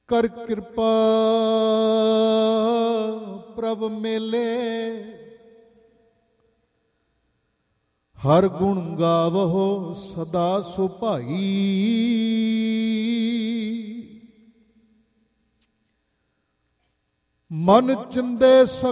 ਕਰ ਕਿਰਪਾ ਪ੍ਰਭ ਮੇਲੇ, ਹਰ ਗੁਣ ਗਾਵਹੁ ਸਦਾ ਸੁਭਾਈ। ਮਨ ਚਿੰਦੇ